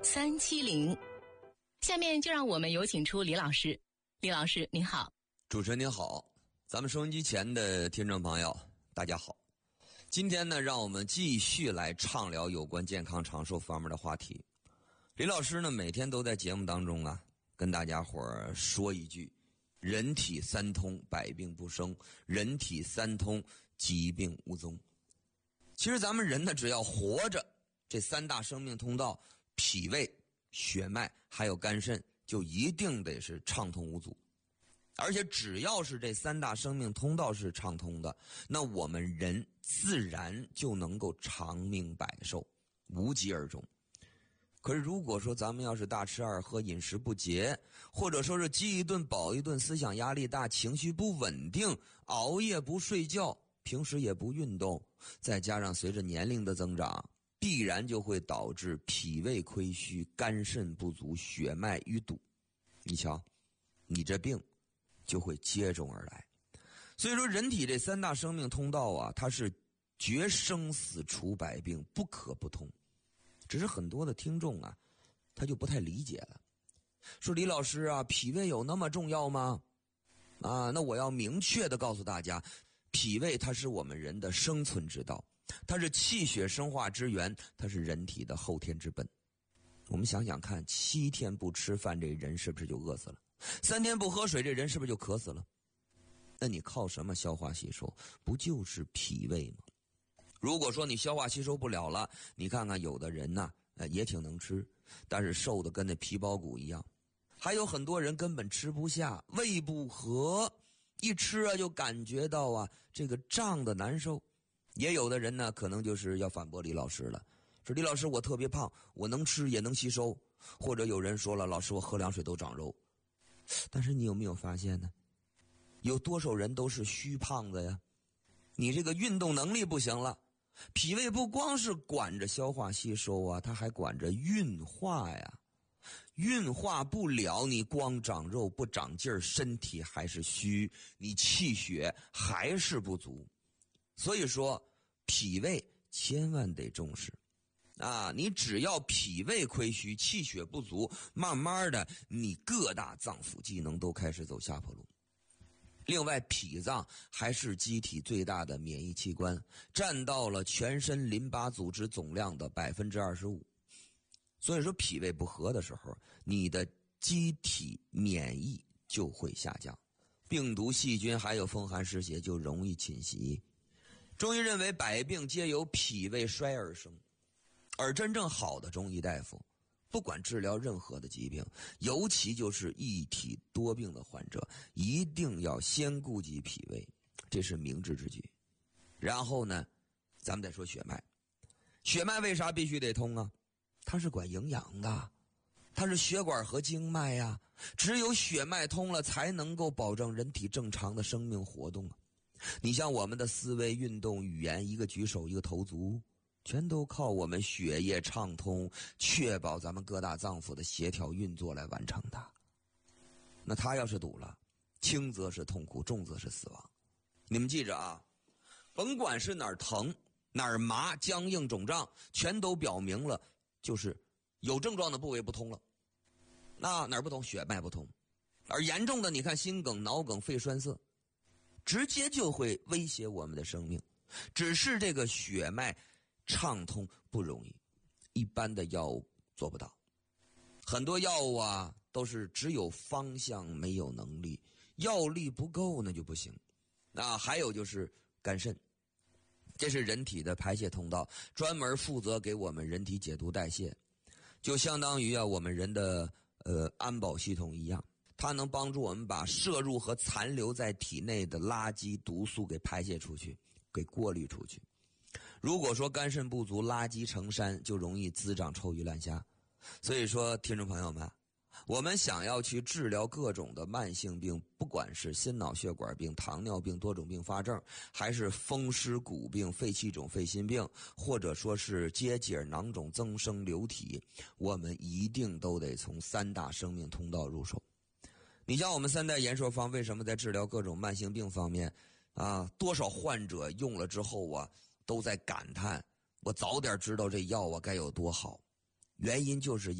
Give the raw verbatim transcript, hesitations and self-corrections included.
三七零。下面就让我们有请出李老师。李老师您好。 主持人您好，咱们收音机前的听众朋友大家好。今天呢，让我们继续来畅聊有关健康长寿方面的话题。李老师呢，每天都在节目当中啊，跟大家伙儿说一句：人体三通，百病不生；人体三通，疾病无踪。其实咱们人呢，只要活着，这三大生命通道，脾胃、血脉还有肝肾，就一定得是畅通无阻。而且只要是这三大生命通道是畅通的，那我们人自然就能够长命百寿，无疾而终。可是如果说咱们要是大吃二喝，饮食不节，或者说是饥一顿饱一顿，思想压力大，情绪不稳定，熬夜不睡觉，平时也不运动，再加上随着年龄的增长，必然就会导致脾胃亏虚，肝肾不足，血脉淤堵。你瞧，你这病就会接踵而来。所以说人体这三大生命通道啊，它是决生死除百病，不可不通。只是很多的听众啊，他就不太理解了，说李老师啊，脾胃有那么重要吗？啊，那我要明确的告诉大家，脾胃它是我们人的生存之道，它是气血生化之源，它是人体的后天之本。我们想想看，七天不吃饭，这人是不是就饿死了？三天不喝水，这人是不是就渴死了？那你靠什么消化吸收？不就是脾胃吗？如果说你消化吸收不了了，你看看有的人呢、呃，也挺能吃，但是瘦的跟那皮包骨一样。还有很多人根本吃不下，胃不和，一吃啊就感觉到啊这个胀的难受。也有的人呢，可能就是要反驳李老师了，说李老师我特别胖，我能吃也能吸收。或者有人说了，老师我喝凉水都长肉。但是你有没有发现呢？有多少人都是虚胖子呀？你这个运动能力不行了，脾胃不光是管着消化吸收啊，它还管着运化呀。运化不了，你光长肉不长劲儿，身体还是虚，你气血还是不足。所以说脾胃千万得重视啊！你只要脾胃亏虚，气血不足，慢慢的你各大脏腑机能都开始走下坡路。另外，脾脏还是机体最大的免疫器官，占到了全身淋巴组织总量的 百分之二十五。 所以说脾胃不和的时候，你的机体免疫就会下降，病毒细菌还有风寒湿邪就容易侵袭。中医认为百病皆由脾胃衰而生，而真正好的中医大夫，不管治疗任何的疾病，尤其就是一体多病的患者，一定要先顾及脾胃，这是明智之举。然后呢，咱们再说血脉。血脉为啥必须得通啊？它是管营养的，它是血管和经脉呀、啊。只有血脉通了，才能够保证人体正常的生命活动啊。你像我们的思维、运动、语言，一个举手一个投足，全都靠我们血液畅通，确保咱们各大脏腑的协调运作来完成的。那它要是堵了，轻则是痛苦，重则是死亡。你们记着啊，甭管是哪儿疼、哪儿麻、僵硬、肿胀，全都表明了就是有症状的部位不通了。那哪儿不通？血脉不通。而严重的，你看心梗、脑梗、肺栓塞，直接就会威胁我们的生命。只是这个血脉畅通不容易，一般的药物做不到。很多药物啊都是只有方向没有能力，药力不够那就不行。啊，还有就是肝肾，这是人体的排泄通道，专门负责给我们人体解毒代谢，就相当于啊我们人的呃安保系统一样，它能帮助我们把摄入和残留在体内的垃圾毒素给排泄出去，给过滤出去。如果说肝肾不足，垃圾成山，就容易滋长臭鱼烂虾。所以说听众朋友们，我们想要去治疗各种的慢性病，不管是心脑血管病、糖尿病、多种并发症，还是风湿骨病、肺气肿、肺心病，或者说是结节囊肿增生瘤体，我们一定都得从三大生命通道入手。你像我们三代延寿方为什么在治疗各种慢性病方面啊，多少患者用了之后啊都在感叹，我早点知道这药啊该有多好。原因就是